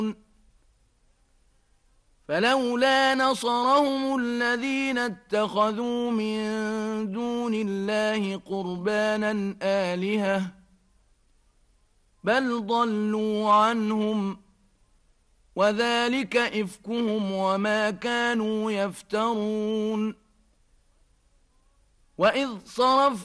فلولا نصرهم الذين اتخذوا من دون الله قربانا آلهة بل ضلوا عنهم وذلك إفكهم وما كانوا يفترون وإذ صرف